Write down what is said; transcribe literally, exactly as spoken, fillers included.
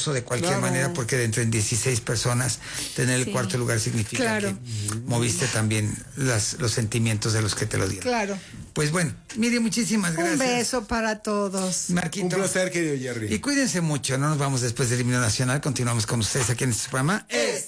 orgulloso de cualquier Claro. manera, porque de entre dieciséis personas tener el Sí. cuarto lugar significa Claro. que moviste también las, los sentimientos de los que te lo dieron. Claro. Pues bueno, Miriam, muchísimas gracias. Un beso para todos. Marquito. Un placer, querido Jerry. Y cuídense mucho, no nos vamos después del himno nacional, continuamos con ustedes aquí en este programa.